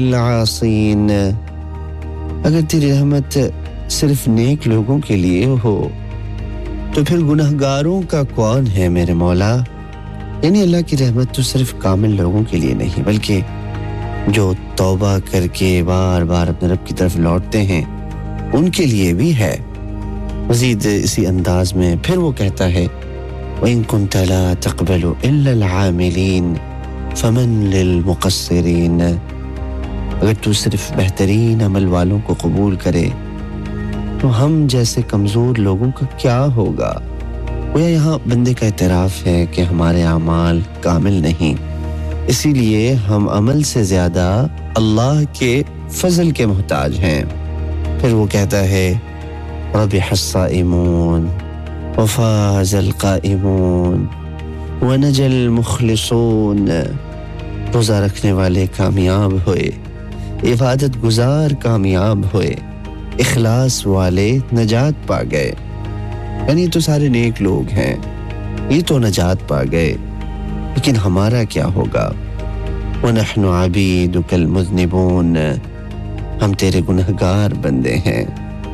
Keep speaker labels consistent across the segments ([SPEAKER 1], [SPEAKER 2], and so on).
[SPEAKER 1] للعاصین. اگر تیری رحمت صرف نیک لوگوں کے لیے ہو تو پھر گنہگاروں کا کون ہے میرے مولا؟ یعنی اللہ کی رحمت تو صرف کامل لوگوں کے لیے نہیں بلکہ جو توبہ کر کے بار بار اپنے رب کی طرف لوٹتے ہیں ان کے لیے بھی ہے. مزید اسی انداز میں پھر وہ کہتا ہے وَإِن كُنْتَ لَا تَقْبَلُ إِلَّا الْعَامِلِينَ فَمَنْ لِلْمُقَصِّرِينَ. اگر تو صرف بہترین عمل والوں کو قبول کرے تو ہم جیسے کمزور لوگوں کا کیا ہوگا؟ گویا یہاں بندے کا اعتراف ہے کہ ہمارے اعمال کامل نہیں، اسی لیے ہم عمل سے زیادہ اللہ کے فضل کے محتاج ہیں. پھر وہ کہتا ہے ربح الصائمون وفاز القائمون ونجا المخلصون. روزہ رکھنے والے کامیاب ہوئے، عبادت گزار کامیاب ہوئے، اخلاص والے نجات پا گئے. یعنی تو سارے نیک لوگ ہیں، یہ تو نجات پا گئے، لیکن ہمارا کیا ہوگا؟ وَنَحْنُ عَبِيدُكَ الْمُذْنِبُونَ. ہم تیرے گنہگار بندے ہیں،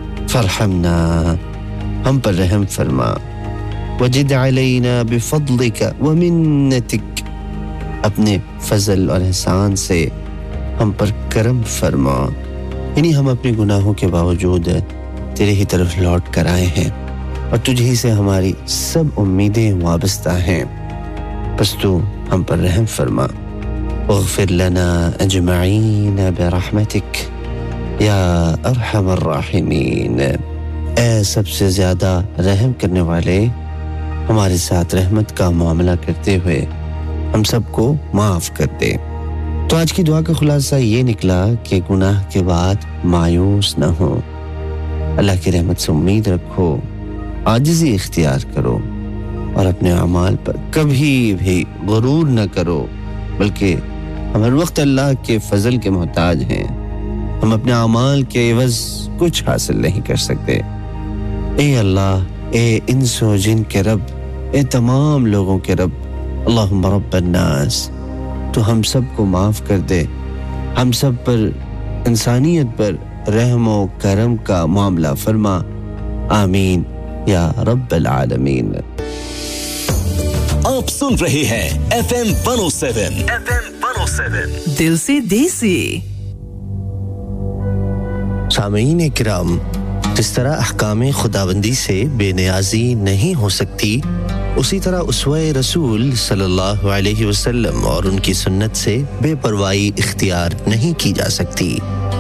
[SPEAKER 1] فارحمنا، ہم پر رحم فرما. وَجِدْ عَلَيْنَا بِفَضْلِكَ وَمِنَّتِكَ. اپنے فضل اور احسان سے ہم پر کرم فرما. یعنی ہم اپنے گناہوں کے باوجود تیرے ہی طرف لوٹ کر آئے ہیں اور تجھ ہی سے ہماری سب امیدیں وابستہ ہیں، بس تو ہم پر رحم فرما. اغفر لنا اجمعین برحمتک یا ارحم الراحمین. اے سب سے زیادہ رحم کرنے والے، ہمارے ساتھ رحمت کا معاملہ کرتے ہوئے ہم سب کو معاف کر دے. تو آج کی دعا کا خلاصہ یہ نکلا کہ گناہ کے بعد مایوس نہ ہو، اللہ کی رحمت سے امید رکھو، عاجزی اختیار کرو اور اپنے اعمال پر کبھی بھی غرور نہ کرو، بلکہ ہم ہر وقت اللہ کے فضل کے محتاج ہیں. ہم اپنے اعمال کے عوض کچھ حاصل نہیں کر سکتے. اے اللہ، اے انس و جن کے رب، اے تمام لوگوں کے رب، اللہم رب الناس، تو ہم سب کو معاف کر دے، ہم سب پر انسانیت پر رحم و کرم کا معاملہ فرما. آمین یا رب العالمین.
[SPEAKER 2] آپ سن رہے ہیں FM 107
[SPEAKER 3] دل سے دیسی.
[SPEAKER 1] سامعین کرام، جس طرح احکام خداوندی سے بے نیازی نہیں ہو سکتی، اسی طرح اسوہ رسول صلی اللہ علیہ وسلم اور ان کی سنت سے بے پرواہی اختیار نہیں کی جا سکتی.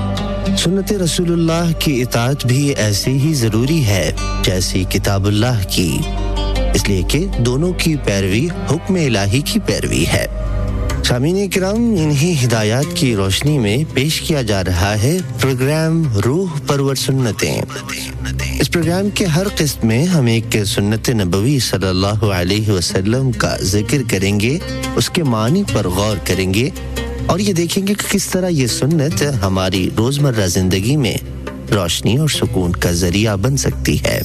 [SPEAKER 1] سنت رسول اللہ کی اطاعت بھی ایسے ہی ضروری ہے جیسی کتاب اللہ کی، اس لیے کہ دونوں کی پیروی حکم الہی کی پیروی ہے. سامعین کرام، انہی ہدایات کی روشنی میں پیش کیا جا رہا ہے پروگرام روح پرور سنتیں. اس پروگرام کے ہر قسط میں ہم ایک سنت نبوی صلی اللہ علیہ وسلم کا ذکر کریں گے، اس کے معنی پر غور کریں گے اور یہ دیکھیں گے کہ کس طرح یہ سنت ہماری روزمرہ زندگی میں روشنی اور سکون کا ذریعہ بن سکتی ہے.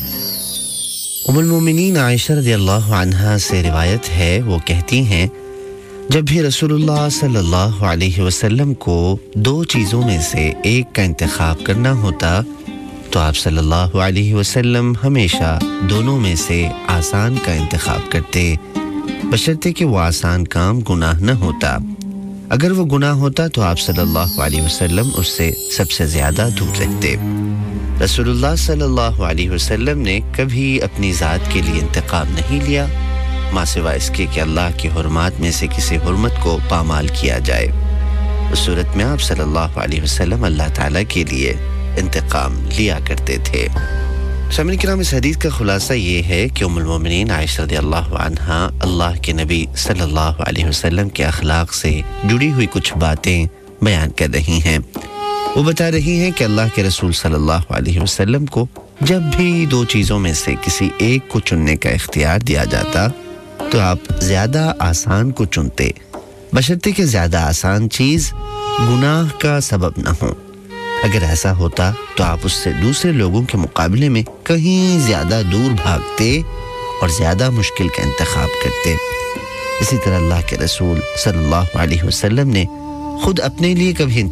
[SPEAKER 1] ام المومنین عائشہ رضی اللہ عنہا سے روایت ہے، وہ کہتی ہیں جب بھی رسول اللہ صلی اللہ علیہ وسلم کو دو چیزوں میں سے ایک کا انتخاب کرنا ہوتا تو آپ صلی اللہ علیہ وسلم ہمیشہ دونوں میں سے آسان کا انتخاب کرتے، بشرطے کہ وہ آسان کام گناہ نہ ہوتا. اگر وہ گناہ ہوتا تو آپ صلی اللہ علیہ وسلم اس سے سب سے زیادہ دور رہتے. رسول اللہ صلی اللہ علیہ وسلم نے کبھی اپنی ذات کے لیے انتقام نہیں لیا، ماں سوائے اس کے کہ اللہ کی حرمات میں سے کسی حرمت کو پامال کیا جائے. اس صورت میں آپ صلی اللہ علیہ وسلم اللہ تعالیٰ کے لیے انتقام لیا کرتے تھے. سامعین کرام، اس حدیث کا خلاصہ یہ ہے کہ ام المومنین عائشہ رضی اللہ عنہا اللہ کے نبی صلی اللہ علیہ وسلم کے اخلاق سے جڑی ہوئی کچھ باتیں بیان کر رہی ہیں. وہ بتا رہی ہیں کہ اللہ کے رسول صلی اللہ علیہ وسلم کو جب بھی دو چیزوں میں سے کسی ایک کو چننے کا اختیار دیا جاتا تو آپ زیادہ آسان کو چنتے، بشرطے کہ زیادہ آسان چیز گناہ کا سبب نہ ہو. اگر ایسا ہوتا تو آپ اس سے دوسرے لوگوں کے مقابلے میں کہیں زیادہ دور بھاگتے اور زیادہ مشکل کا انتخاب کرتے. اسی طرح اللہ کے رسول صلی اللہ علیہ وسلم نے خود اپنے لیے کبھی